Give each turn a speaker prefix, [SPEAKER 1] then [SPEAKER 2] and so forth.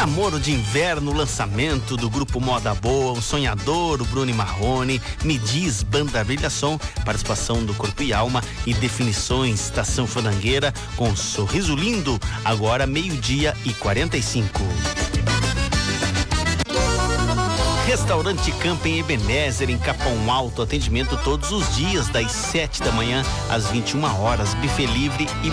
[SPEAKER 1] Namoro de Inverno, lançamento do grupo Moda Boa, o Sonhador, o Bruno e Marrone, Me Diz, Banda Brilhação, participação do Corpo e Alma e Definições, Estação Fandangueira, com Sorriso Lindo, agora 12:45. Restaurante Camping Ebenezer, em Capão Alto, atendimento todos os dias, das 7 da manhã às 21 horas, buffet livre e